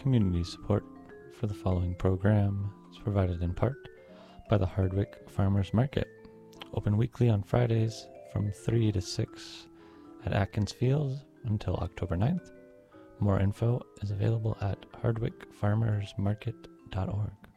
Community support for the following program is provided in part by the Hardwick Farmers Market, open weekly on Fridays from 3 to 6 at Atkins Fields until October 9th. More info is available at hardwickfarmersmarket.org.